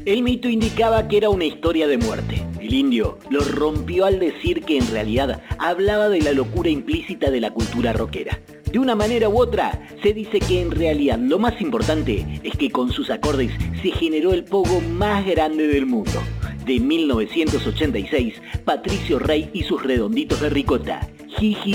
El mito indicaba que era una historia de muerte. El indio lo rompió al decir que en realidad hablaba de la locura implícita de la cultura rockera. De una manera u otra, se dice que en realidad lo más importante es que con sus acordes se generó el pogo más grande del mundo. De 1986, Patricio Rey y sus redonditos de ricota. Jiji.